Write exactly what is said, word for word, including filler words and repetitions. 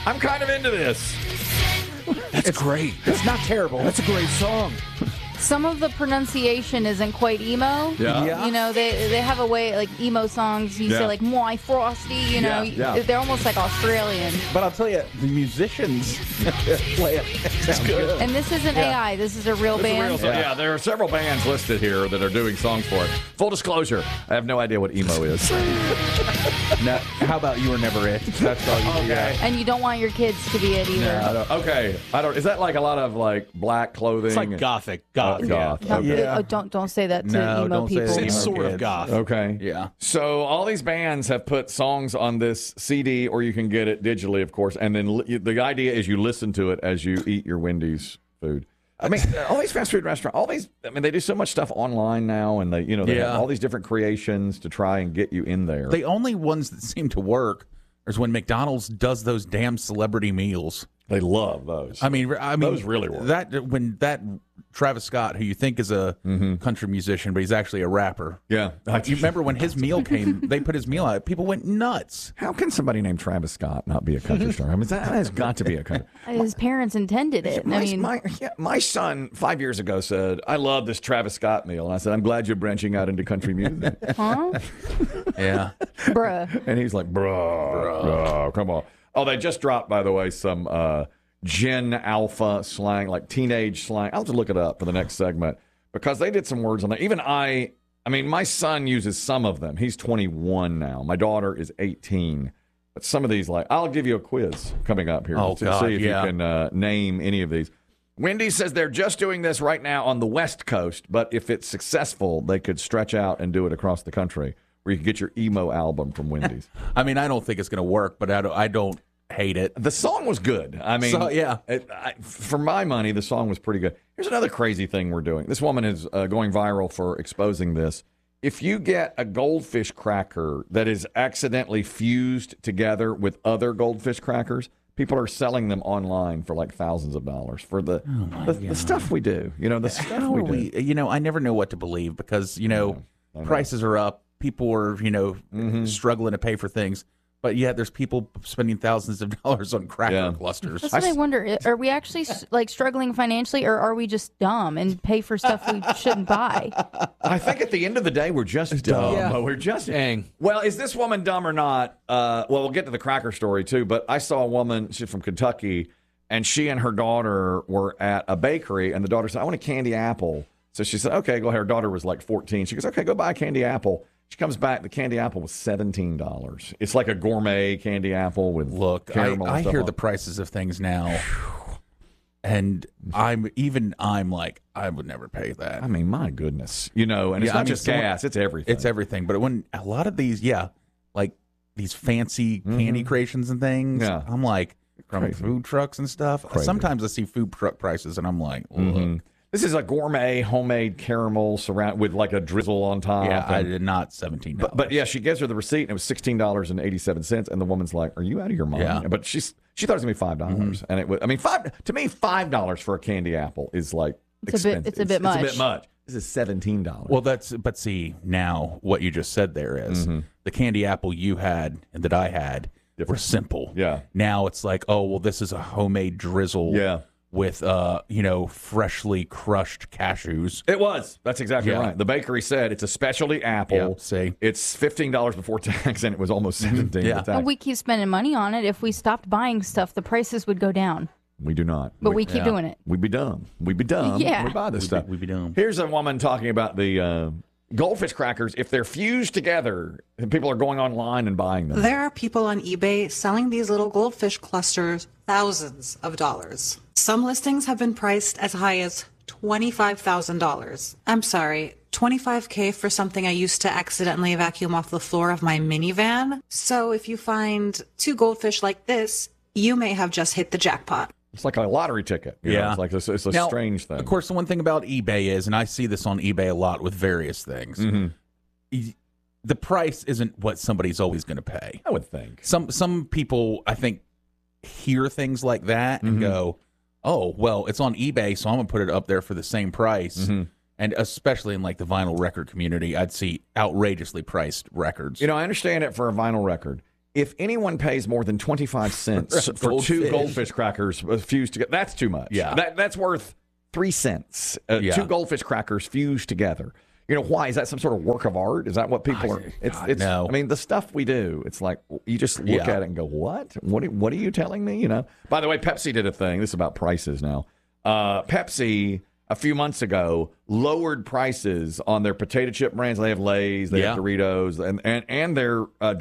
I'm kind of into this. That's it's great. It's not terrible. That's a great song. Some of the pronunciation isn't quite emo. Yeah. yeah. You know, they they have a way, like emo songs, you yeah. say like, "Moi Frosty," you know, yeah. Yeah. they're almost like Australian. But I'll tell you, the musicians play it. It's good. good. And this isn't yeah. A I, this is a real this band. A real, yeah. yeah, there are several bands listed here that are doing songs for it. Full disclosure, I have no idea what emo is. Now, how about You Were Never It? That's all you okay. do. And you don't want your kids to be it either. No, I don't, okay. I don't. Is that like a lot of like black clothing? It's like gothic. Goth. Oh, goth. Yeah. Okay. Oh, don't don't say that to no, emo don't people. Say it's emo sort kids. of goth. Okay. Yeah. So all these bands have put songs on this C D, or you can get it digitally, of course. And then li- the idea is you listen to it as you eat your Wendy's food. I mean, all these fast food restaurants, all these, I mean, they do so much stuff online now, and they, you know, they yeah. have all these different creations to try and get you in there. The only ones that seem to work is when McDonald's does those damn celebrity meals. They love those. I mean, I mean, those really work. That when that Travis Scott, who you think is a mm-hmm. country musician, but he's actually a rapper. Yeah, you remember when his meal came? They put his meal out. People went nuts. How can somebody named Travis Scott not be a country star? I mean, that has got to be a country. His parents intended it. My, I mean, my, yeah, my son five years ago said, "I love this Travis Scott meal," and I said, "I'm glad you're branching out into country music." Huh? Yeah, bruh. And he's like, "Bruh, bruh, bruh, come on." Oh, they just dropped, by the way, some. Uh, Gen Alpha slang, like teenage slang. I'll have to look it up for the next segment because they did some words on that. Even I, I mean, my son uses some of them. He's twenty-one now. My daughter is eighteen. But some of these, like, I'll give you a quiz coming up here oh, to God, see if yeah. you can uh, name any of these. Wendy says they're just doing this right now on the West Coast, but if it's successful, they could stretch out and do it across the country where you can get your emo album from Wendy's. I mean, I don't think it's going to work, but I don't. I don't hate it. The song was good. I mean, so, yeah. It, I, for my money, the song was pretty good. Here's another crazy thing we're doing. This woman is uh, going viral for exposing this. If you get a goldfish cracker that is accidentally fused together with other goldfish crackers, people are selling them online for like thousands of dollars for the oh the, the stuff we do. You know, the stuff How we are do. we, you know, I never know what to believe because, you know, know. prices are up. People are, you know, mm-hmm. struggling to pay for things. But yet, there's people spending thousands of dollars on cracker yeah. clusters. That's what I, I wonder. Are we actually like struggling financially, or are we just dumb and pay for stuff we shouldn't buy? I think at the end of the day, we're just dumb. Yeah. We're just dang. Well, is this woman dumb or not? Uh, well, we'll get to the cracker story too. But I saw a woman. She's from Kentucky, and she and her daughter were at a bakery, and the daughter said, "I want a candy apple." So she said, "Okay, go ahead." Her daughter was like fourteen. She goes, "Okay, go buy a candy apple." She comes back. The candy apple was seventeen dollars. It's like a gourmet candy apple with look. caramel. I, I and stuff hear on. the prices of things now, and I'm even I'm like I would never pay that. I mean, my goodness, you know, and it's yeah, not I mean, just someone, gas; it's everything. It's everything. But when a lot of these, yeah, like these fancy mm-hmm. candy creations and things, yeah. I'm like from Crazy. food trucks and stuff. Crazy. Sometimes I see food truck prices, and I'm like, look. Mm-hmm. This is a gourmet homemade caramel surround with like a drizzle on top. Yeah, I and, did not seventeen dollars. But, but yeah, she gives her the receipt and it was sixteen dollars and eighty seven cents, and the woman's like, "Are you out of your mind?" Yeah. But she's she thought it was gonna be five dollars, mm-hmm. and it was. I mean, five to me, five dollars for a candy apple is like it's expensive. a bit. It's a bit it's, much. It's a bit much. This is seventeen dollars. Well, that's but see now what you just said there is, mm-hmm. the candy apple you had and that I had Different. were simple. Yeah. Now it's like, oh well, this is a homemade drizzle. Yeah. With uh, you know, freshly crushed cashews. It was. That's exactly Yeah. right. The bakery said it's a specialty apple. Yeah, see. It's fifteen dollars before tax, and it was almost seventeen. Yeah. with Well, tax. we keep spending money on it. If we stopped buying stuff, the prices would go down. We do not. But we keep yeah. doing it. We'd be dumb. We'd be dumb. Yeah. We buy this We'd stuff. be, we'd be dumb. Here's a woman talking about the uh, goldfish crackers. If they're fused together, and people are going online and buying them. There are people on eBay selling these little goldfish clusters thousands of dollars. Some listings have been priced as high as twenty-five thousand dollars. I'm sorry, twenty-five K for something I used to accidentally vacuum off the floor of my minivan. So if you find two goldfish like this, you may have just hit the jackpot. It's like a lottery ticket. you know? Yeah. It's like this, it's a Now, strange thing. Of course, the one thing about eBay is, and I see this on eBay a lot with various things, Mm-hmm. y- the price isn't what somebody's always going to pay. I would think. Some some people, I think, hear things like that and Mhm. go, oh, well, it's on eBay, so I'm going to put it up there for the same price. Mhm. And especially in like the vinyl record community, I'd see outrageously priced records. You know, I understand it for a vinyl record. if anyone pays more than twenty-five cents For a for two goldfish. goldfish crackers fused together, that's too much. Yeah. That, that's worth three cents. Uh, Yeah. Two goldfish crackers fused together. You know, why? Is that some sort of work of art? Is that what people I- are? It's, God, it's, no. I mean, the stuff we do, it's like you just look Yeah. at it and go, what? What are, what are you telling me? You know? By the way, Pepsi did a thing. This is about prices now. Uh, Pepsi, a few months ago, lowered prices on their potato chip brands. They have Lay's, they have Yeah. Doritos, and, and, and their uh,